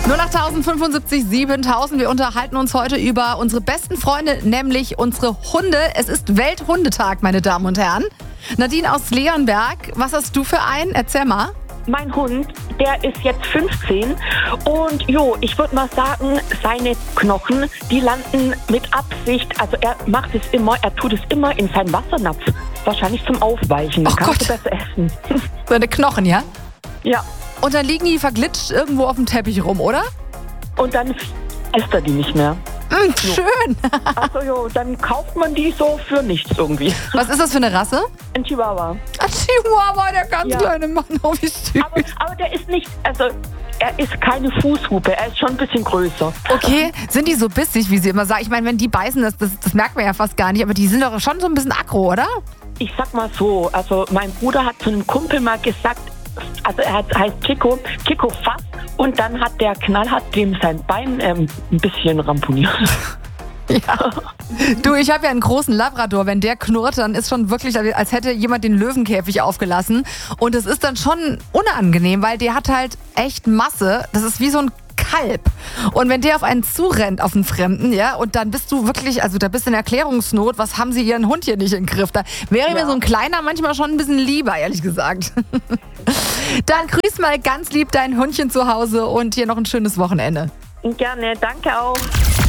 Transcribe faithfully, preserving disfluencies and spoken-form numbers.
null acht fünfundsiebzig siebentausend. Wir unterhalten uns heute über unsere besten Freunde, nämlich unsere Hunde. Es ist Welthundetag, meine Damen und Herren. Nadine aus Leonberg, was hast du für einen? Erzähl mal. Mein Hund, der ist jetzt fünfzehn und jo, ich würde mal sagen, seine Knochen, die landen mit Absicht, also er macht es immer, er tut es immer in seinen Wassernapf. Wahrscheinlich zum Aufweichen, dann Oh kannst Gott. du besser essen. Seine Knochen, ja? Ja, Und dann liegen die verglitscht irgendwo auf dem Teppich rum, oder? und dann isst er die nicht mehr. Mm, schön. Also jo, dann kauft man die so für nichts irgendwie. Was ist das für eine Rasse? Ein Chihuahua. Ein Chihuahua, der ganz Ja. kleine Mann. Oh, wie süß. Aber, aber der ist nicht, also er ist keine Fußhupe, er ist schon ein bisschen größer. Okay, sind die so bissig, wie sie immer sagen? Ich meine, wenn die beißen, das, das, das merkt man ja fast gar nicht, aber die sind doch schon so ein bisschen aggro, oder? Ich sag mal so, also mein Bruder hat zu einem Kumpel mal gesagt, also er hat, heißt Kiko, Kiko fasst und dann hat der knallhart dem sein Bein ähm, ein bisschen ramponiert. Ja. Du, ich habe ja einen großen Labrador. Wenn der knurrt, dann ist schon wirklich, als hätte jemand den Löwenkäfig aufgelassen. Und es ist dann schon unangenehm, weil der hat halt echt Masse. Das ist wie so ein Kalb. Und wenn der auf einen zurennt, auf einen Fremden, ja, und dann bist du wirklich, also da bist du in Erklärungsnot, was haben sie ihren Hund hier nicht in den Griff? Da wäre Ja. mir so ein kleiner manchmal schon ein bisschen lieber, ehrlich gesagt. Dann grüß mal ganz lieb dein Hundchen zu Hause und hier noch ein schönes Wochenende. Gerne, danke auch.